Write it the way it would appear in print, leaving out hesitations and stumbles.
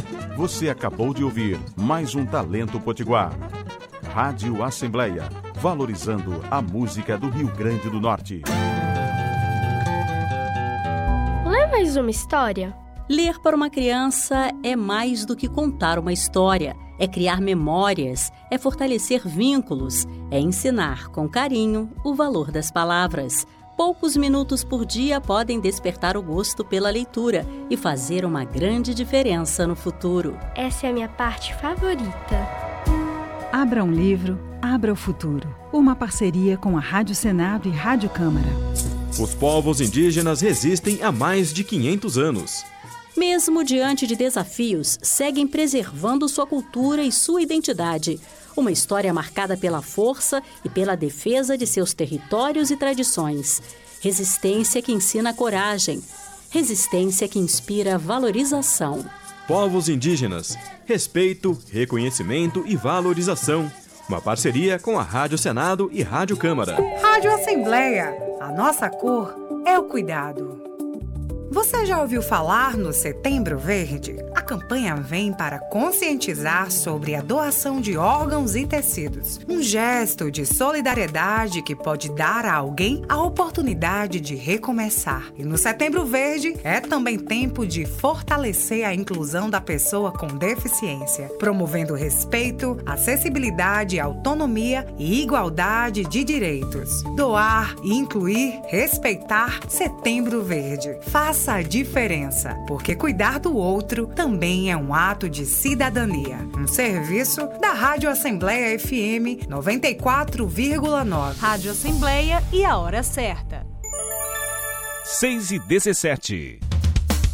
Você acabou de ouvir mais um Talento Potiguar. Rádio Assembleia, valorizando a música do Rio Grande do Norte. Lê mais uma história? Ler para uma criança é mais do que contar uma história. É criar memórias, é fortalecer vínculos, é ensinar com carinho o valor das palavras. Poucos minutos por dia podem despertar o gosto pela leitura e fazer uma grande diferença no futuro. Essa é a minha parte favorita. Abra um livro, abra o futuro. Uma parceria com a Rádio Senado e Rádio Câmara. Os povos indígenas resistem há mais de 500 anos. Mesmo diante de desafios, seguem preservando sua cultura e sua identidade. Uma história marcada pela força e pela defesa de seus territórios e tradições. Resistência que ensina coragem. Resistência que inspira valorização. Povos indígenas, respeito, reconhecimento e valorização. Uma parceria com a Rádio Senado e Rádio Câmara. Rádio Assembleia, a nossa cor é o cuidado. Você já ouviu falar no Setembro Verde? A campanha vem para conscientizar sobre a doação de órgãos e tecidos. Um gesto de solidariedade que pode dar a alguém a oportunidade de recomeçar. E no Setembro Verde é também tempo de fortalecer a inclusão da pessoa com deficiência, promovendo respeito, acessibilidade, autonomia e igualdade de direitos. Doar e incluir, respeitar Setembro Verde. Faça a diferença, porque cuidar do outro também é um ato de cidadania. Um serviço da Rádio Assembleia FM 94,9. Rádio Assembleia e a hora certa. 6h17.